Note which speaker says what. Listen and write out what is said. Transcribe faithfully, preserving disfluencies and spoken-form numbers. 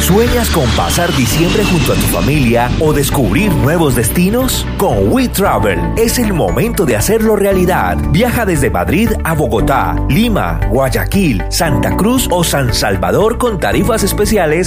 Speaker 1: ¿Sueñas con pasar diciembre junto a tu familia o descubrir nuevos destinos? Con We Travel es el momento de hacerlo realidad. Viaja desde Madrid a Bogotá, Lima, Guayaquil, Santa Cruz o San Salvador con tarifas especiales